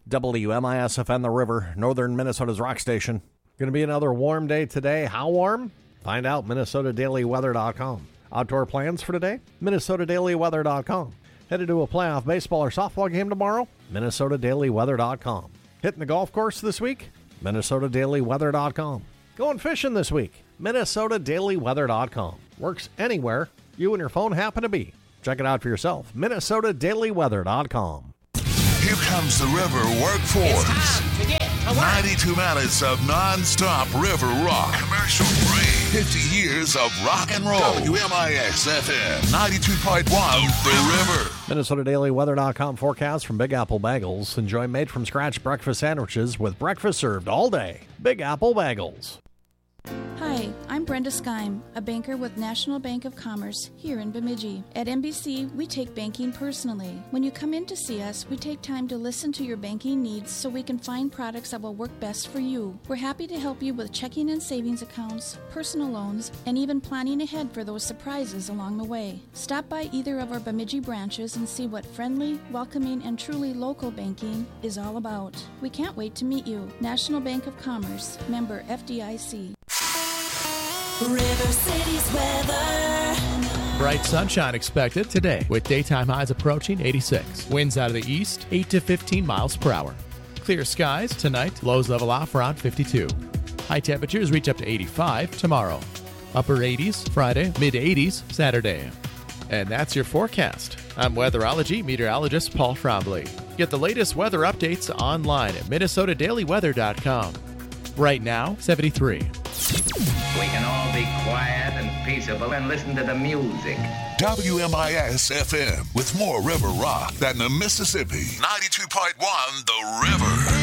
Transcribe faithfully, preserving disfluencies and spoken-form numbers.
W M I S F N The River, northern Minnesota's rock station. Going to be another warm day today. How warm? Find out, Minnesota Daily Weather dot com. Outdoor plans for today? Minnesota Daily Weather dot com. Headed to a playoff baseball or softball game tomorrow? Minnesota Daily Weather dot com. Hitting the golf course this week? Minnesota Daily Weather dot com. Going fishing this week? Minnesota Daily Weather dot com. Works anywhere you and your phone happen to be. Check it out for yourself. Minnesota Daily Weather dot com. Here comes the River Workforce. It's time to get to work. ninety-two minutes of non-stop river rock. Commercial free. fifty years of rock and roll. W M I S F M ninety-two point one, The River. Minnesota Daily Weather dot com forecast from Big Apple Bagels. Enjoy made-from-scratch breakfast sandwiches with breakfast served all day. Big Apple Bagels. Hi, I'm Brenda Skeim, a banker with National Bank of Commerce here in Bemidji. At N B C, we take banking personally. When you come in to see us, we take time to listen to your banking needs so we can find products that will work best for you. We're happy to help you with checking and savings accounts, personal loans, and even planning ahead for those surprises along the way. Stop by either of our Bemidji branches and see what friendly, welcoming, and truly local banking is all about. We can't wait to meet you. National Bank of Commerce, member F D I C. River City's weather. Bright sunshine expected today with daytime highs approaching eighty-six. Winds out of the east, eight to fifteen miles per hour. Clear skies tonight, lows level off around fifty-two. High temperatures reach up to eighty-five tomorrow. Upper eighties Friday, mid eighties Saturday. And that's your forecast. I'm weatherology meteorologist Paul Trombley. Get the latest weather updates online at Minnesota Daily Weather dot com. Right now, seventy-three. We can all be quiet and peaceable and listen to the music. W M I S F M with more river rock than the Mississippi. ninety-two point one, The River.